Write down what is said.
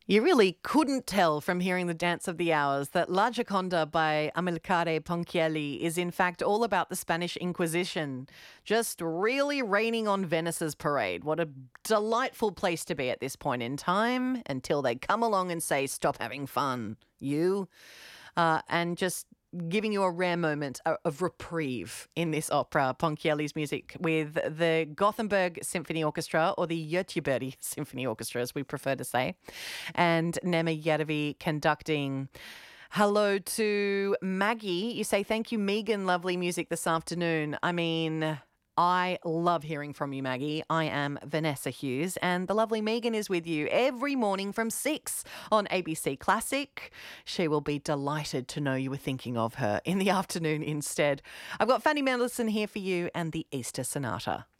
You really couldn't tell from hearing the Dance of the Hours that La Gioconda by Amilcare Ponchielli is in fact all about the Spanish Inquisition, just really raining on Venice's parade. What a delightful place to be at this point in time until they come along and say, stop having fun, you. And just giving you a rare moment of reprieve in this opera, Ponchielli's music, with the Gothenburg Symphony Orchestra, or the Göteborg Symphony Orchestra, as we prefer to say, and Nema Järvi conducting. Hello to Maggie. You say, thank you, Megan. Lovely music this afternoon. I mean, I love hearing from you, Maggie. I am Vanessa Hughes, and the lovely Megan is with you every morning from 6 on ABC Classic. She will be delighted to know you were thinking of her in the afternoon instead. I've got Fanny Mendelssohn here for you and the Easter Sonata.